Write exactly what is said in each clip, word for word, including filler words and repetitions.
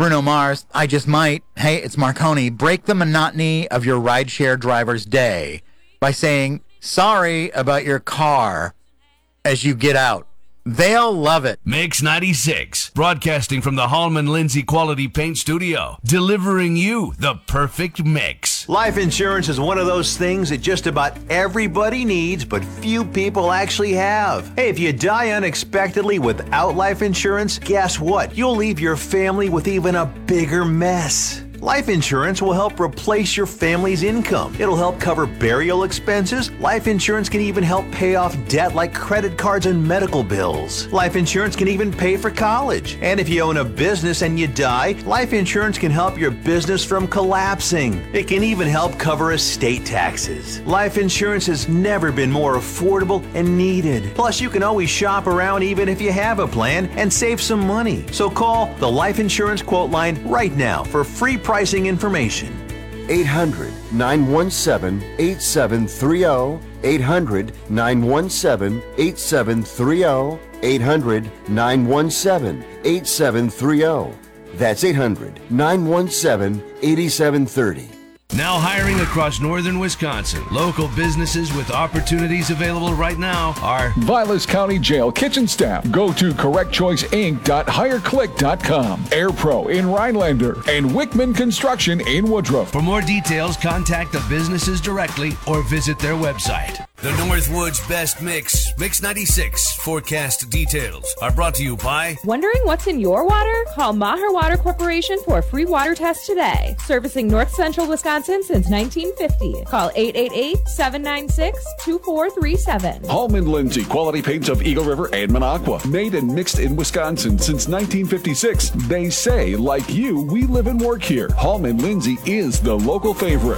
Bruno Mars, I Just Might. Hey, it's Marconi. Break the monotony of your rideshare driver's day by saying sorry about your car as you get out. They'll love it. Mix ninety-six, broadcasting from the Hallman Lindsay Quality Paint Studio, delivering you the perfect mix. Life insurance is one of those things that just about everybody needs, but few people actually have. Hey, if you die unexpectedly without life insurance, guess what? You'll leave your family with even a bigger mess. Life insurance will help replace your family's income. It'll help cover burial expenses. Life insurance can even help pay off debt like credit cards and medical bills. Life insurance can even pay for college. And if you own a business and you die, life insurance can help your business from collapsing. It can even help cover estate taxes. Life insurance has never been more affordable and needed. Plus, you can always shop around even if you have a plan and save some money. So call the Life Insurance Quote Line right now for free pricing information. eight hundred, nine one seven, eight seven three zero, eight hundred, nine one seven, eight seven three zero, eight hundred, nine one seven, eight seven three zero. That's eight hundred, nine one seven, eight seven three zero. Now hiring across northern Wisconsin. Local businesses with opportunities available right now are Vilas County Jail kitchen staff. Go to correct choice inc dot hire click dot com. Air Pro in Rhinelander and Wickman Construction in Woodruff. For more details, contact the businesses directly or visit their website. The Northwoods Best Mix, Mix ninety-six forecast details are brought to you by... Wondering what's in your water? Call Maher Water Corporation for a free water test today. Servicing North Central Wisconsin since nineteen fifty. Call eight eight eight, seven nine six, two four three seven. Hallman Lindsay Quality Paints of Eagle River and Minocqua. Made and mixed in Wisconsin since nineteen fifty-six. They say, like you, we live and work here. Hallman Lindsay is the local favorite.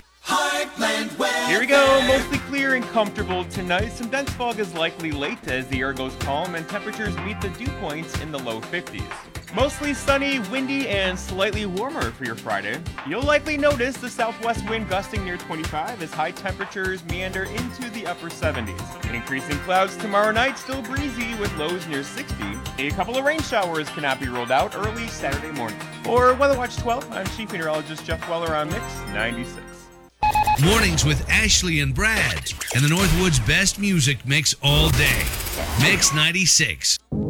Heartland weather. Here we go. Mostly clear and comfortable tonight. Some dense fog is likely late as the air goes calm and temperatures meet the dew points in the low fifties. Mostly sunny, windy, and slightly warmer for your Friday. You'll likely notice the southwest wind gusting near twenty-five as high temperatures meander into the upper seventies. Increasing clouds tomorrow night, still breezy with lows near sixty. A couple of rain showers cannot be ruled out early Saturday morning. For Weather Watch twelve, I'm Chief Meteorologist Jeff Weller on Mix ninety-six. Mornings with Ashley and Brad and the Northwoods Best Music Mix all day. Mix ninety-six.